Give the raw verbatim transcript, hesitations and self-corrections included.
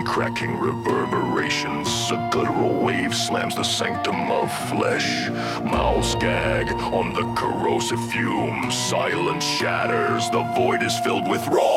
cracking reverberations. A guttural wave slams the sanctum of flesh. Mouths gag on the corrosive fumes. Silence shatters, the void is filled with raw